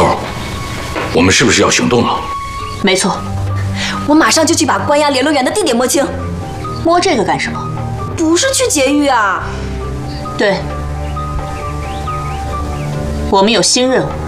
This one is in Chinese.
头，我们是不是要行动了？ 没错， 我马上就去把关押联络员的地点摸清。 摸这个干什么？ 不是去劫狱啊。 对，我们有新任务。